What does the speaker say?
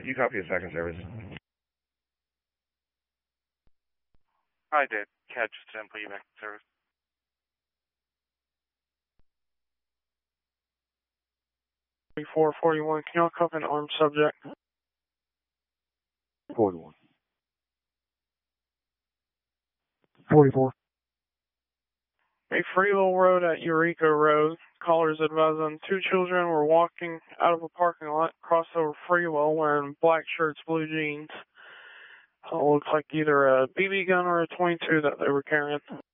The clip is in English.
You copy a second service. Hi, Dave. Catch and put you back in service. 4441, can you hook up an armed subject? 41. 44. A Freeville Road at Eureka Road. Callers advising 2 children were walking out of a parking lot, crossed over Freewell wearing black shirts, blue jeans. Looks like either a BB gun or a .22 that they were carrying.